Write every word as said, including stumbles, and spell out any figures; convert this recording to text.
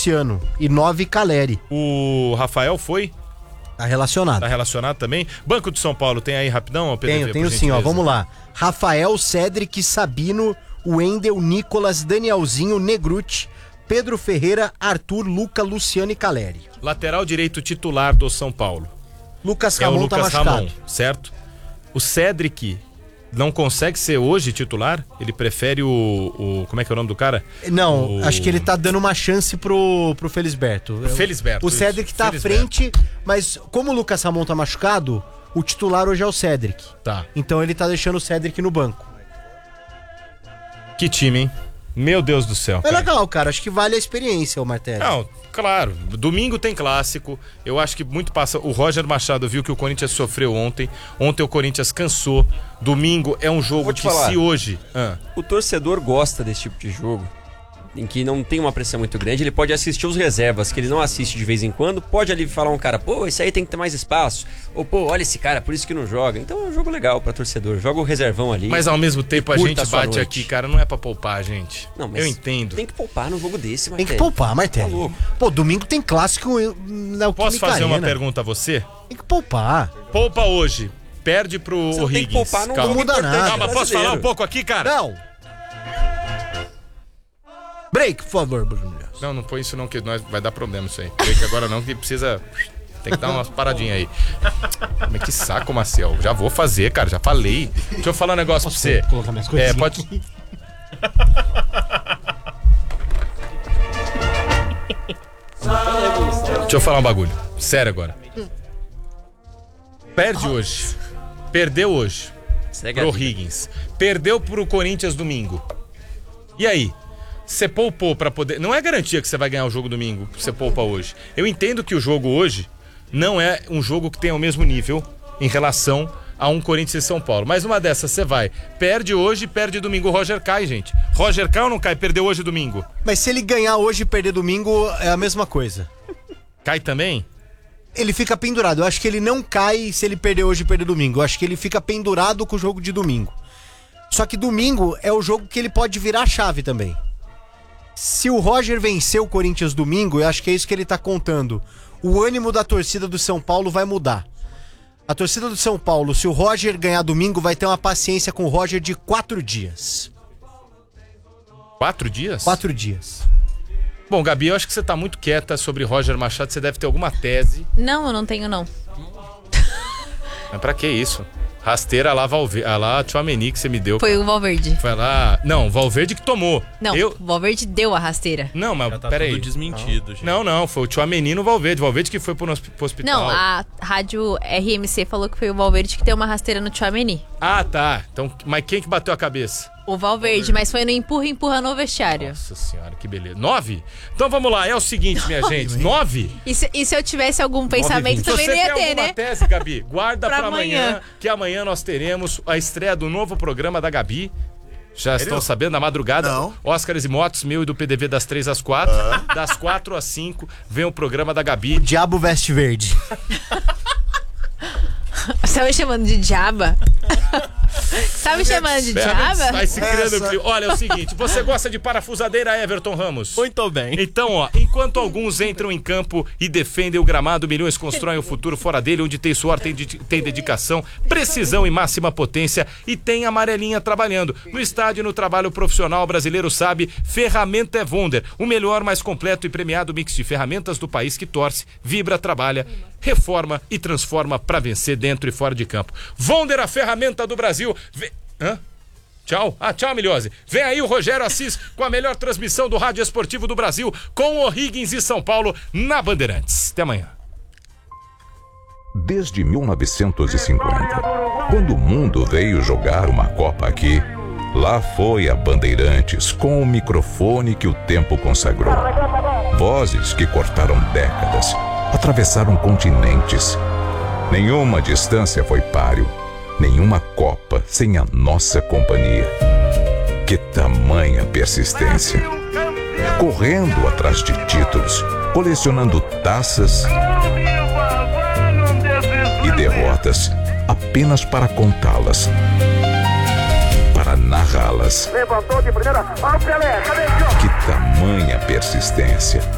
Luciano e nove Caleri. O Rafael foi? Tá relacionado. Tá relacionado também? Banco de São Paulo, tem aí rapidão? P D V, tenho, tenho sim, ó, vamos lá. Rafael, Cedric, Sabino, Wendel, Nicolas, Danielzinho, Negruti, Pedro Ferreira, Arthur, Luca, Luciano e Caleri. Lateral direito titular do São Paulo. Lucas é Ramon o Lucas tá machucado. Ramon, certo? O Cedric não consegue ser hoje titular? Ele prefere o, o... Como é que é o nome do cara? Não, o... acho que ele tá dando uma chance pro, pro Felisberto. O Felisberto. O Cedric tá Felisberto. à frente, mas como o Lucas Ramon tá machucado, o titular hoje é o Cedric. Tá. Então ele tá deixando o Cedric no banco. Que time, hein? Meu Deus do céu. É cara. legal, cara. Acho que vale a experiência, o Martelli. Não, claro. Domingo tem clássico. Eu acho que muito passa. O Roger Machado viu que o Corinthians sofreu ontem. Ontem o Corinthians cansou. Domingo é um jogo que falar. se hoje... Ah. O torcedor gosta desse tipo de jogo, em que não tem uma pressão muito grande, ele pode assistir os reservas, que ele não assiste de vez em quando, pode ali falar um cara, pô, esse aí tem que ter mais espaço, ou pô, olha esse cara, por isso que não joga. Então é um jogo legal pra torcedor, joga o reservão ali. Mas ao mesmo tempo a gente a bate noite. aqui, cara, não é pra poupar, gente. Não, mas eu entendo. Tem que poupar num jogo desse, Tem Martelli. que poupar, Martelli. Tá louco. Pô, domingo tem clássico na Posso fazer uma pergunta a você? Tem que poupar. Poupa hoje, perde pro Você não tem que Higgins. poupar num Calma. Não muda nada. Calma, posso falar um pouco aqui, cara? Não. Break, por favor, Bruno. Não, não foi isso não, que nós vai dar problema isso aí. Break agora não, que precisa... Tem que dar umas paradinhas aí. Mas que saco, Marcel. Já vou fazer, cara, já falei. Deixa eu falar um negócio Posso pra você. colocar minhas coisas? É, pode... Deixa eu falar um bagulho. Sério agora. Perde hoje. Perdeu hoje. Segue Pro a vida. Higgins. Perdeu pro Corinthians domingo. E aí? Você poupou pra poder... Não é garantia que você vai ganhar o jogo domingo, você poupa hoje. Eu entendo que o jogo hoje não é um jogo que tenha o mesmo nível em relação a um Corinthians e São Paulo. Mas uma dessas você vai. Perde hoje, perde domingo. O Roger cai, gente. Roger cai ou não cai? Perdeu hoje domingo. Mas se ele ganhar hoje e perder domingo, é a mesma coisa. Cai também? Ele fica pendurado. Eu acho que ele não cai se ele perder hoje e perder domingo. Eu acho que ele fica pendurado com o jogo de domingo. Só que domingo é o jogo que ele pode virar a chave também. Se o Roger vencer o Corinthians domingo, eu acho que é isso que ele tá contando. O ânimo da torcida do São Paulo vai mudar. A torcida do São Paulo, se o Roger ganhar domingo, vai ter uma paciência com o Roger de quatro dias. Quatro dias? Quatro dias. Bom, Gabi, eu acho que você tá muito quieta sobre Roger Machado. Você deve ter alguma tese. Não, eu não tenho, não. Mas pra que isso? Rasteira lá, Valverde, ah, lá, Tchouaméni que você me deu. Foi o Valverde. Foi lá... Não, o Valverde que tomou. Não, eu... o Valverde deu a rasteira. Não, mas Já tá peraí. tudo desmentido, gente. Não, não, foi o Tchouaméni no Valverde. Valverde que foi pro, pro hospital. Não, a rádio R M C falou que foi o Valverde que deu uma rasteira no Tchouaméni. Ah, tá. Então, mas quem que bateu a cabeça? O Valverde, mas foi no empurra-empurra no vestiário. Nossa senhora, que beleza. Nove? Então vamos lá, é o seguinte, minha gente. Nove? E se, e se eu tivesse algum pensamento, Se também você não ia tem ter, alguma né? tese, Gabi, guarda pra, Pra amanhã. amanhã. Que amanhã nós teremos a estreia do novo programa da Gabi. Já estão sabendo, na madrugada, Não. Oscars e Motos, meu e do P D V das três às quatro. Das quatro às cinco, vem o programa da Gabi. Diabo veste verde. Você tá me chamando de diaba? Tá me chamando de diaba? Vai se criando Essa- clima. Olha, é o seguinte, você gosta de parafusadeira, Everton Ramos? Muito bem. Então, ó, enquanto alguns entram em campo e defendem o gramado, milhões constroem o futuro fora dele, onde tem suor, tem, de- tem dedicação, precisão e máxima potência e tem amarelinha trabalhando. No estádio, no trabalho profissional, o brasileiro sabe, ferramenta é Wonder, o melhor, mais completo e premiado mix de ferramentas do país que torce, vibra, trabalha, reforma e transforma pra vencer dentro e fora de campo. Wonder, a ferramenta do Brasil. Vê... Hã? Tchau. Ah, tchau, Miliose. Vem aí o Rogério Assis com a melhor transmissão do Rádio Esportivo do Brasil com o Higgins e São Paulo na Bandeirantes. Até amanhã. Desde mil novecentos e cinquenta, quando o mundo veio jogar uma Copa aqui, lá foi a Bandeirantes com o microfone que o tempo consagrou. Vozes que cortaram décadas, atravessaram continentes. Nenhuma distância foi páreo, nenhuma Copa sem a nossa companhia. Que tamanha persistência! Correndo atrás de títulos, colecionando taças e derrotas apenas para contá-las, para narrá-las. Levantou de primeira, ó o Pelé, cadê o Que tamanha persistência!